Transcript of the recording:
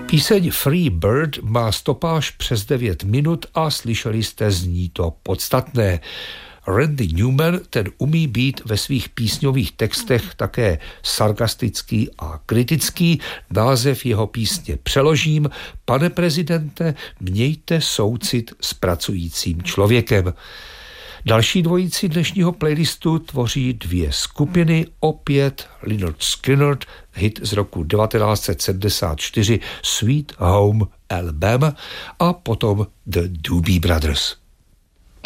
Píseň Free Bird má stopáž přes 9 minut a slyšeli jste z ní to podstatné. Randy Newman, ten umí být ve svých písňových textech také sarkastický a kritický. Název jeho písně přeložím: Pane prezidente, mějte soucit s pracujícím člověkem. Další dvojici dnešního playlistu tvoří dvě skupiny, opět Lynyrd Skynyrd, hit z roku 1974 Sweet Home Alabama a potom The Doobie Brothers.